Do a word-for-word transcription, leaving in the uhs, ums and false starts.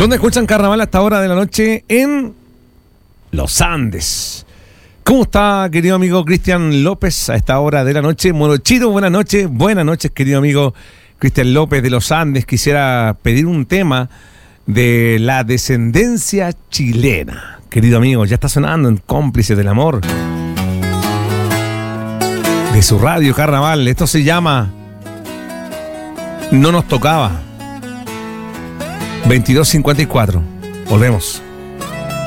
¿Dónde escuchan carnaval a esta hora de la noche? En los Andes. ¿Cómo está, querido amigo Cristian López, a esta hora de la noche? Morochito, buenas noches. Buenas noches, querido amigo Cristian López de los Andes. Quisiera pedir un tema de la descendencia chilena. Querido amigo, ya está sonando en Cómplices del Amor de su radio Carnaval. Esto se llama No nos tocaba. veintidós cincuenta y cuatro. Volvemos.